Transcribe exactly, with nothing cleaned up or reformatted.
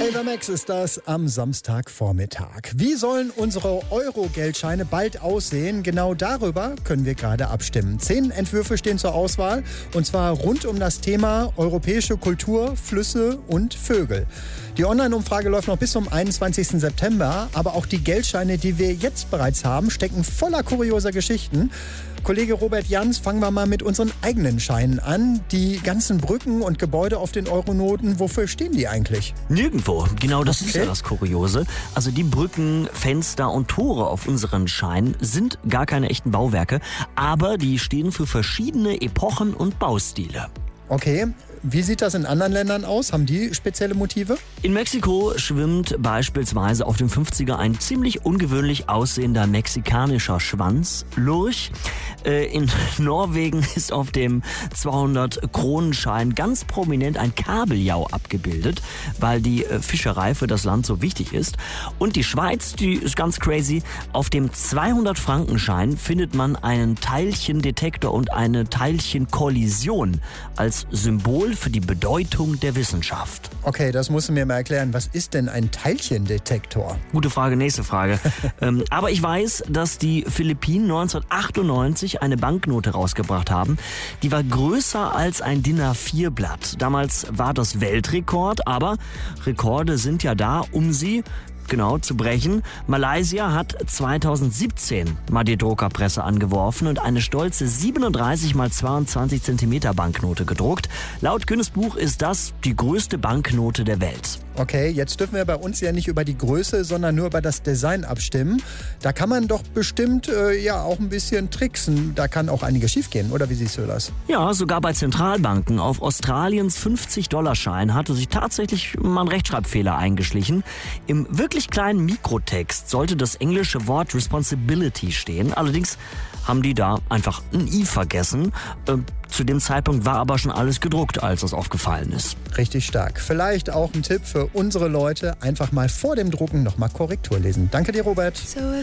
Ava Max ist das am Samstagvormittag. Wie sollen unsere Euro-Geldscheine bald aussehen? Genau darüber können wir gerade abstimmen. Zehn Entwürfe stehen zur Auswahl und zwar rund um das Thema europäische Kultur, Flüsse und Vögel. Die Online-Umfrage läuft noch bis zum einundzwanzigsten September, aber auch die Geldscheine, die wir jetzt bereits haben, stecken voller kurioser Geschichten. Kollege Robert Jans, fangen wir mal mit unseren eigenen Scheinen an. Die ganzen Brücken und Gebäude auf den Euronoten, wofür stehen die eigentlich? Nirgendwo. Genau das Okay. ist ja das Kuriose. Also die Brücken, Fenster und Tore auf unseren Scheinen sind gar keine echten Bauwerke, aber die stehen für verschiedene Epochen und Baustile. Okay, wie sieht das in anderen Ländern aus? Haben die spezielle Motive? In Mexiko schwimmt beispielsweise auf dem fünfziger ein ziemlich ungewöhnlich aussehender mexikanischer Schwanz, Lurch. Äh, in Norwegen ist auf dem zweihundert-Kronenschein ganz prominent ein Kabeljau abgebildet, weil die äh, Fischerei für das Land so wichtig ist. Und die Schweiz, die ist ganz crazy. Auf dem zweihundert-Frankenschein findet man einen Teilchendetektor und eine Teilchenkollision als Symbol für die Bedeutung der Wissenschaft. Okay, das musst du mir mal erklären. Was ist denn ein Teilchendetektor? Gute Frage, nächste Frage. ähm, aber ich weiß, dass die Philippinen neunzehnhundertachtundneunzig eine Banknote rausgebracht haben. Die war größer als ein D I N A vier Blatt. Damals war das Weltrekord, aber Rekorde sind ja da, um sie genau zu brechen. Malaysia hat zweitausendsiebzehn mal die Druckerpresse angeworfen und eine stolze siebenunddreißig mal zweiundzwanzig Zentimeter Banknote gedruckt. Laut Guinness Buch ist das die größte Banknote der Welt. Okay, jetzt dürfen wir bei uns ja nicht über die Größe, sondern nur über das Design abstimmen. Da kann man doch bestimmt äh, ja auch ein bisschen tricksen. Da kann auch einiges schiefgehen, oder wie siehst du das? Ja, sogar bei Zentralbanken. Auf Australiens fünfzig-Dollar-Schein hatte sich tatsächlich mal ein Rechtschreibfehler eingeschlichen. Im wirklich kleinen Mikrotext sollte das englische Wort Responsibility stehen. Allerdings haben die da einfach ein I vergessen. Äh, zu dem Zeitpunkt war aber schon alles gedruckt, als das aufgefallen ist. Richtig stark. Vielleicht auch ein Tipp für unsere Leute. Einfach mal vor dem Drucken nochmal Korrektur lesen. Danke dir, Robert. So